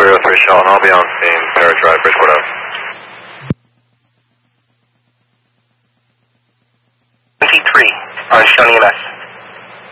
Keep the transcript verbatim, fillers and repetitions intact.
three oh three Shelton, I'll be on scene, Parrot Drive, Bridgeport Ave. twenty-three on Shawnee M S.